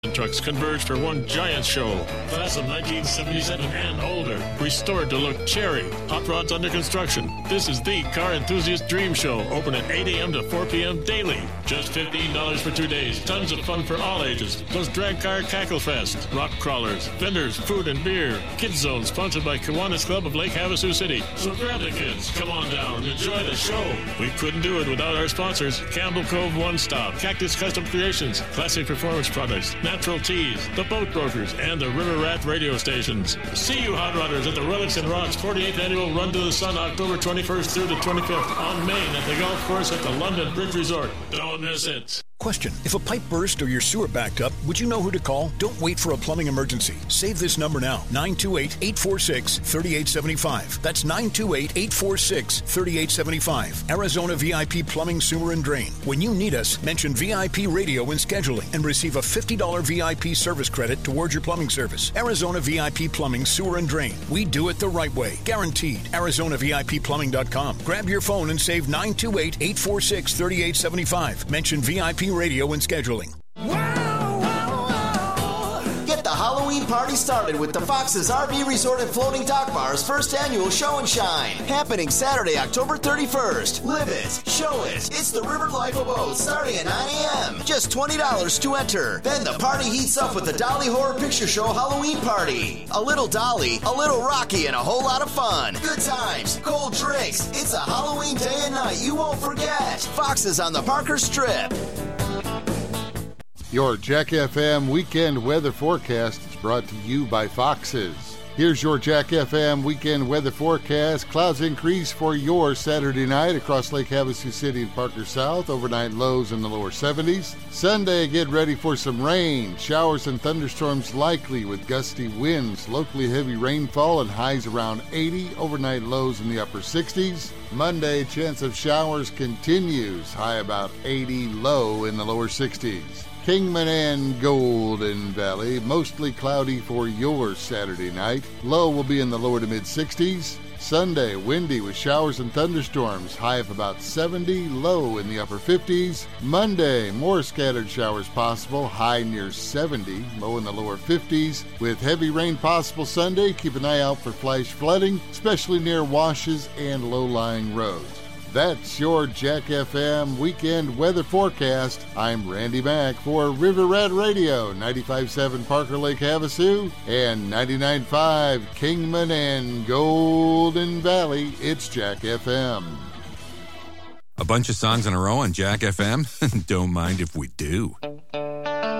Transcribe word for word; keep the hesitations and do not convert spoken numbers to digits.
trucks converge for one giant show. Class of nineteen seventy-seven and older. Restored to look cherry. Hot rods under construction. This is the car enthusiast dream show. Open at eight a.m. to four p.m. daily. Just fifteen dollars for two days. Tons of fun for all ages. Plus drag car cackle fest. Rock crawlers. Vendors, food and beer. Kids Zone sponsored by Kiwanis Club of Lake Havasu City. So grab the kids. Come on down and enjoy the show. We couldn't do it without our sponsors. Campbell Cove One Stop. Cactus Custom Creations. Classic Performance Products. Natural Teas, the Boat Brokers, and the River Rat radio stations. See you hot rodders at the Relics and Rods forty-eighth Annual Run to the Sun, October twenty-first through the twenty-fifth on Main at the golf course at the London Bridge Resort. Don't miss it. Question. If a pipe burst or your sewer backed up, would you know who to call? Don't wait for a plumbing emergency. Save this number now. nine two eight, eight four six, three eight seven five. That's nine two eight, eight four six, three eight seven five. Arizona V I P Plumbing, Sewer, and Drain. When you need us, mention V I P Radio when scheduling and receive a fifty dollars V I P service credit towards your plumbing service. Arizona V I P Plumbing, Sewer, and Drain. We do it the right way. Guaranteed. Arizona V I P Plumbing dot com. Grab your phone and save nine two eight, eight four six, three eight seven five. Mention V I P Radio when scheduling. Get the Halloween party started with the Fox's R V Resort and Floating Dock Bar's first annual Show and Shine. Happening Saturday, October thirty-first. Live it, show it. It's the River Life Abode starting at nine a.m. Just twenty dollars to enter. Then the party heats up with the Dolly Horror Picture Show Halloween Party. A little Dolly, a little Rocky, and a whole lot of fun. Good times, cold drinks. It's a Halloween day and night you won't forget. Fox's on the Parker Strip. Your Jack F M weekend weather forecast is brought to you by Fox's. Here's your Jack F M weekend weather forecast. Clouds increase for your Saturday night across Lake Havasu City and Parker South. Overnight lows in the lower seventies. Sunday, get ready for some rain. Showers and thunderstorms likely with gusty winds. Locally heavy rainfall and highs around eighty. Overnight lows in the upper sixties. Monday, chance of showers continues. High about eighty, low in the lower sixties. Kingman and Golden Valley, mostly cloudy for your Saturday night. Low will be in the lower to mid-sixties. Sunday, windy with showers and thunderstorms. High of about seventy, low in the upper fifties. Monday, more scattered showers possible. High near seventy, low in the lower fifties. With heavy rain possible Sunday, keep an eye out for flash flooding, especially near washes and low-lying roads. That's your Jack F M weekend weather forecast. I'm Randy Mack for River Rat Radio, ninety-five point seven Parker Lake Havasu and ninety-nine point five Kingman and Golden Valley. It's Jack F M. A bunch of songs in a row on Jack F M? Don't mind if we do.